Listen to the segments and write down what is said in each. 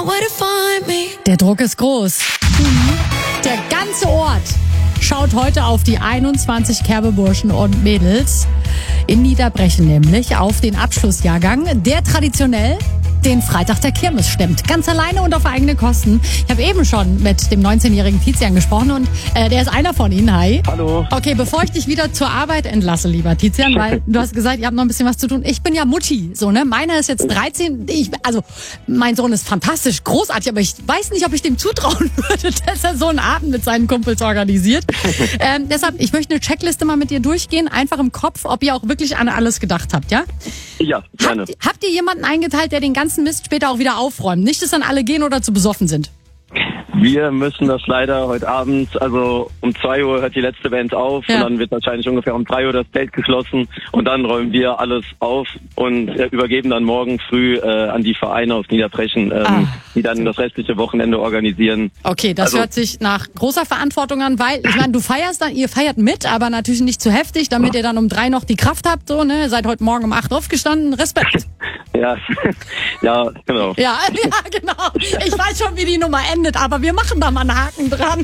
Der Druck ist groß. Der ganze Ort schaut heute auf die 21 Kerbeburschen und Mädels in Niederbrechen, nämlich auf den Abschlussjahrgang, der traditionell den Freitag der Kirmes stemmt. Ganz alleine und auf eigene Kosten. Ich habe eben schon mit dem 19-jährigen Tizian gesprochen und der ist einer von Ihnen. Hi. Hallo. Okay, bevor ich dich wieder zur Arbeit entlasse, lieber Tizian, weil du hast gesagt, ihr habt noch ein bisschen was zu tun. Ich bin ja Mutti, so, ne? Meiner ist jetzt 13. Mein Sohn ist fantastisch, großartig, aber ich weiß nicht, ob ich dem zutrauen würde, dass er so einen Abend mit seinen Kumpels organisiert. Deshalb, ich möchte eine Checkliste mal mit dir durchgehen, einfach im Kopf, ob ihr auch wirklich an alles gedacht habt, ja? Ja, gerne. Habt ihr jemanden eingeteilt, der den ganzen Mist später auch wieder aufräumt? Nicht, dass dann alle gehen oder zu besoffen sind. Wir müssen das leider heute Abend, also um 2 Uhr hört die letzte Band auf und dann wird wahrscheinlich ungefähr um 3 Uhr das Zelt geschlossen und dann räumen wir alles auf und übergeben dann morgen früh an die Vereine aus Niederbrechen, die dann das restliche Wochenende organisieren. Okay, das hört sich nach großer Verantwortung an, weil, ich meine, ihr feiert mit, aber natürlich nicht zu heftig, damit ihr dann um 3 noch die Kraft habt, so, ne? Seid heute Morgen um 8 aufgestanden, Respekt. Ja, ja, genau. Ja, genau. Ich weiß schon, wie die Nummer endet, aber wir machen da mal einen Haken dran.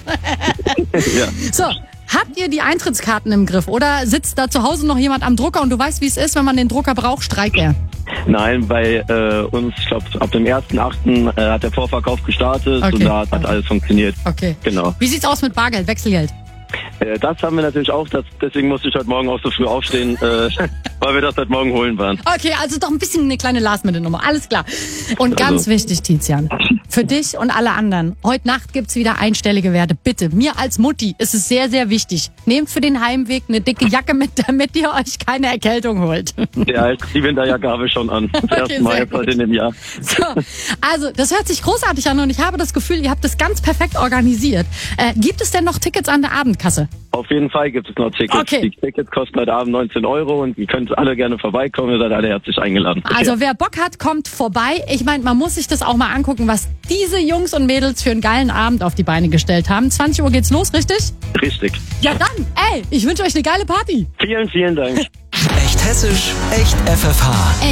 Ja. So, habt ihr die Eintrittskarten im Griff oder sitzt da zu Hause noch jemand am Drucker und du weißt, wie es ist, wenn man den Drucker braucht, streikt er? Nein, bei uns, ich glaube, ab dem 1.8. Hat der Vorverkauf gestartet und da hat alles funktioniert. Okay. Genau. Wie sieht's aus mit Bargeld, Wechselgeld? Das haben wir natürlich auch, deswegen musste ich heute Morgen auch so früh aufstehen, weil wir das heute Morgen holen waren. Okay, also doch ein bisschen eine kleine Last-Minute-Nummer, alles klar. Und ganz wichtig, Tizian, für dich und alle anderen, heute Nacht gibt's wieder einstellige Werte. Bitte, mir als Mutti ist es sehr, sehr wichtig. Nehmt für den Heimweg eine dicke Jacke mit, damit ihr euch keine Erkältung holt. Ja, die Winterjacke habe ich schon an. Das erste Mal jetzt heute in dem Jahr. So, also, das hört sich großartig an und ich habe das Gefühl, ihr habt das ganz perfekt organisiert. Gibt es denn noch Tickets an der Abendkasse? Auf jeden Fall gibt es noch Tickets. Okay. Die Tickets kosten heute Abend 19 € und ihr könnt alle gerne vorbeikommen. Ihr seid alle herzlich eingeladen. Also wer Bock hat, kommt vorbei. Ich meine, man muss sich das auch mal angucken, was diese Jungs und Mädels für einen geilen Abend auf die Beine gestellt haben. 20 Uhr geht's los, richtig? Richtig. Ja dann, ich wünsche euch eine geile Party. Vielen, vielen Dank. Echt hessisch, echt FFH.